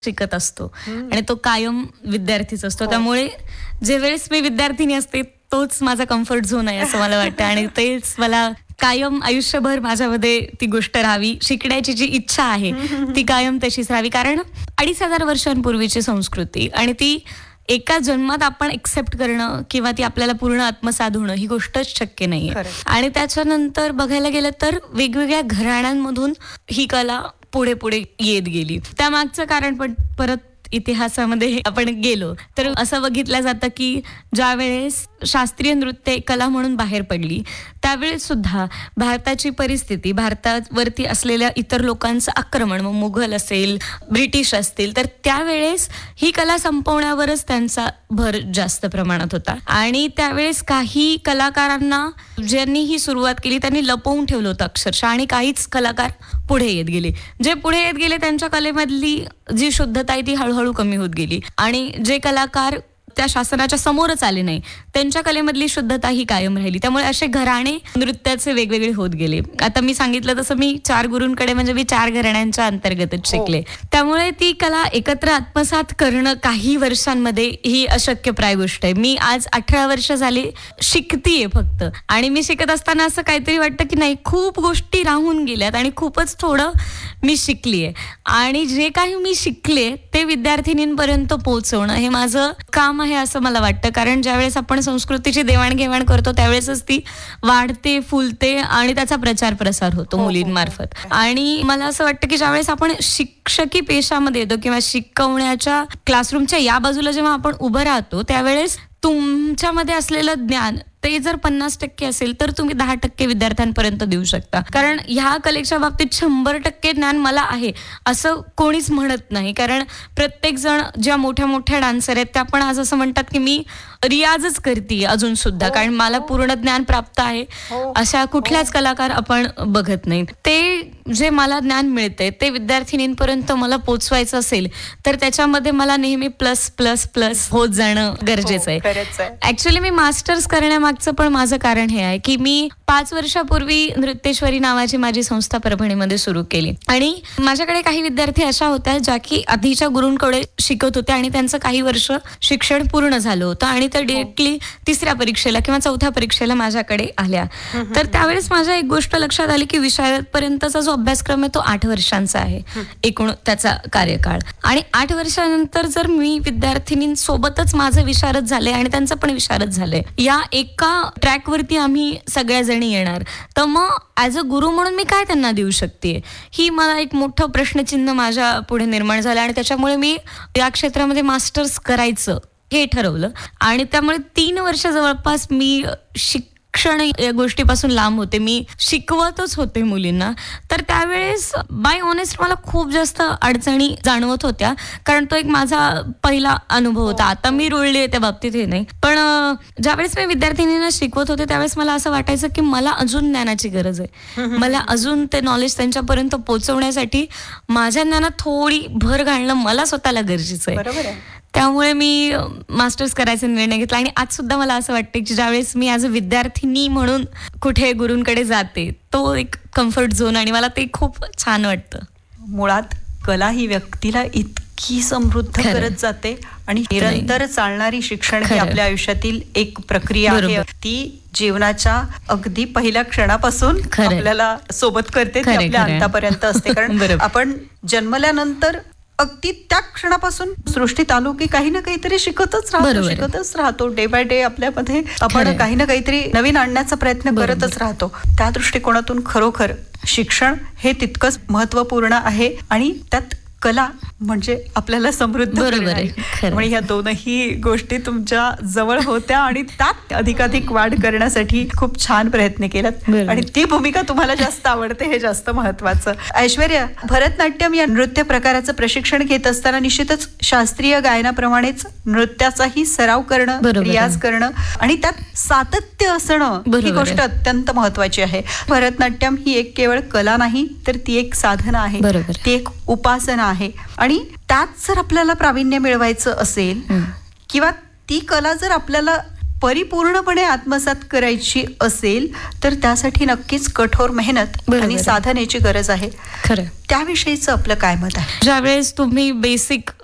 शिकत असतो आणि तो कायम विद्यार्थीच असतो. त्यामुळे जे वेळेस मी विद्यार्थिनी असते तोच माझा कम्फर्ट झोन आहे असं मला वाटतं आणि तेच मला कायम आयुष्यभर माझ्यामध्ये ती गोष्ट राहावी, शिकण्याची जी इच्छा आहे ती कायम तशीच राहावी. कारण 2500 वर्षांपूर्वीची संस्कृती आणि ती एका जन्मात आपण एक्सेप्ट करणं किंवा ती आपल्याला पूर्ण आत्मसात होणं ही गोष्टच शक्य नाहीये. आणि त्याच्यानंतर बघायला गेलं तर वेगवेगळ्या घराण्यांमधून ही कला पुढे पुढे येत गेली. त्यामागचं कारण पण परत इतिहासामध्ये आपण गेलो तर असं बघितलं जातं की ज्या वेळेस शास्त्रीय नृत्य कला म्हणून बाहेर पडली त्यावेळेस सुद्धा भारताची परिस्थिती, भारतावरती असलेल्या इतर लोकांचं आक्रमण, मग मुघल असेल, ब्रिटिश असतील, तर त्यावेळेस ही कला संपवण्यावरच त्यांचा भर जास्त प्रमाणात होता. आणि त्यावेळेस काही कलाकारांना ज्यांनी ही सुरुवात केली त्यांनी लपवून ठेवलं होतं अक्षरशः आणि काहीच कलाकार पुढे येत गेले. जे पुढे येत गेले त्यांच्या कलेमधली जी शुद्धता आहे ती हळूहळू कमी होत गेली आणि जे कलाकार त्या शासनाच्या समोरच आले नाही त्यांच्या कलेमधली शुद्धता ही कायम राहिली. त्यामुळे असे घराणे नृत्याचे वेगवेगळे होत गेले. आता मी सांगितलं तसं मी 4 गुरूंकडे म्हणजे मी 4 घराण्यांच्या अंतर्गतच शिकले. त्यामुळे ती कला एकत्र आत्मसात करणं काही वर्षांमध्ये ही अशक्यप्राय गोष्ट आहे. मी आज 18 वर्ष झाली शिकतीये फक्त आणि मी शिकत असताना असं काहीतरी वाटतं की नाही, खूप गोष्टी राहून गेल्यात आणि खूपच थोडं मी शिकलीये आणि जे काही मी शिकले ते विद्यार्थिनींपर्यंत पोहोचवणं हे माझं काम आहे असं मला वाटतं. कारण ज्यावेळेस आपण संस्कृतीची देवाणघेवाण करतो त्यावेळेसच ती वाढते, फुलते आणि त्याचा प्रचार प्रसार होतो मुलींमार्फत. आणि मला असं वाटतं की ज्यावेळेस आपण शिक्षकी पेशामध्ये येतो किंवा शिकवण्याच्या क्लासरूमच्या या बाजूला जेव्हा आपण उभं राहतो त्यावेळेस तुमच्यामध्ये असलेलं ज्ञान ते जर 50% असेल तर तुम्ही 10% विद्यार्थ्यांपर्यंत देऊ शकता. कारण ह्या कलेच्या बाबतीत 100% ज्ञान मला आहे असं कोणीच म्हणत नाही. कारण प्रत्येक जण ज्या मोठ्या मोठ्या डान्सर आहेत त्या पण आज असं म्हणतात की मी रियाजच करते अजून सुद्धा, कारण मला पूर्ण ज्ञान प्राप्त आहे अशा कुठल्याच कलाकार आपण बघत नाही. ते जे मला ज्ञान मिळते ते विद्यार्थिनींपर्यंत मला पोचवायचं असेल तर त्याच्यामध्ये मला नेहमी प्लस प्लस प्लस होत जाणं गरजेचं आहे. ऍक्च्युली मी मास्टर्स करण्यामागचं पण माझं कारण हे आहे की मी 5 वर्षापूर्वी नृत्येश्वरी नावाची माझी संस्था परभणीमध्ये सुरू केली आणि माझ्याकडे काही विद्यार्थी अशा होत्या ज्या की आधीच्या गुरूंकडे शिकत होत्या आणि त्यांचं काही वर्ष शिक्षण पूर्ण झालं होतं आणि त्या डिरेक्टली 3ऱ्या परीक्षेला किंवा 4थ्या परीक्षेला माझ्याकडे आल्या. तर त्यावेळेस माझ्या एक गोष्ट लक्षात आली की विशारदपर्यंतचा जो अभ्यासक्रम आहे तो 8 वर्षांचा आहे एकूण त्याचा कार्यकाळ. आणि 8 वर्षानंतर जर मी विद्यार्थिनींसोबतच माझं विशारद झाले आणि त्यांचं पण विशारद झालंय, या एका ट्रॅकवरती आम्ही सगळ्या जणी येणार, तर मग ऍज अ गुरु म्हणून मी काय त्यांना देऊ शकते, ही मला एक मोठं प्रश्नचिन्ह माझ्या पुढे निर्माण झालं. आणि त्याच्यामुळे मी या क्षेत्रामध्ये मास्टर्स करायचं हे ठरवलं आणि त्यामुळे 3 वर्ष जवळपास मी शिक्षण या गोष्टीपासून लांब होते. मी शिकवतच होते मुलींना. तर त्यावेळेस बाय ऑनेस्ट मला खूप जास्त अडचणी जाणवत होत्या, कारण तो एक माझा पहिला अनुभव होता. आता मी रुळली आहे त्या बाबतीत हे नाही, पण ज्यावेळेस मी विद्यार्थिनींना शिकवत होते त्यावेळेस मला असं वाटायचं की मला अजून ज्ञानाची गरज आहे. मला अजून ते नॉलेज त्यांच्यापर्यंत पोहोचवण्यासाठी माझ्या ज्ञानात थोडी भर घालणं मला स्वतःला गरजेचं आहे. बरोबर आहे. त्यामुळे मी मास्टर्स करायचा निर्णय घेतला आणि आज सुद्धा मला असं वाटतं की ज्यावेळेस मी ॲज अ विद्यार्थिनी म्हणून कुठे गुरूंकडे जाते तो एक कम्फर्ट झोन आणि मला ते खूप छान वाटतं. मुळात कला ही व्यक्तीला इतकी समृद्ध करत जाते आणि निरंतर चालणारी शिक्षण ही आपल्या आयुष्यातील एक प्रक्रिया आहे. ती जीवनाच्या अगदी पहिल्या क्षणापासून आपल्याला सोबत करते, ती आपल्या अंतापर्यंत असते. कारण आपण जन्मल्यानंतर अगदी त्या क्षणापासून सृष्टीत आलो की काही ना काहीतरी शिकतच राहतो. डे बाय डे आपल्यामध्ये आपण काही ना काहीतरी नवीन आणण्याचा प्रयत्न करतच राहतो. त्या दृष्टिकोनातून खरोखर शिक्षण हे तितकंच महत्वपूर्ण आहे आणि त्यात कला म्हणजे आपल्याला समृद्ध म्हणजे ह्या दोनही गोष्टी तुमच्या जवळ होत्या आणि त्यात अधिकाधिक वाढ करण्यासाठी खूप छान प्रयत्न केलात आणि ती भूमिका तुम्हाला जास्त आवडते हे जास्त महत्वाचं. ऐश्वर्या, भरतनाट्यम या नृत्य प्रकाराचं प्रशिक्षण घेत असताना निश्चितच शास्त्रीय गायनाप्रमाणेच नृत्याचाही सराव करणं, रियाज करणं आणि त्यात सातत्य असणं ही गोष्ट अत्यंत महत्वाची आहे. भरतनाट्यम ही एक केवळ कला नाही तर ती एक साधना आहे, ती एक उपासना आहे आणि त्यात जर आपल्याला प्रावीण्य मिळवायचं असेल किंवा ती कला जर आपल्याला परिपूर्णपणे आत्मसात करायची असेल तर त्यासाठी नक्कीच कठोर मेहनत आणि साधनेची गरज आहे. खरं. त्याविषयीचं आपलं काय मत आहे? ज्यावेळेस तुम्ही बेसिक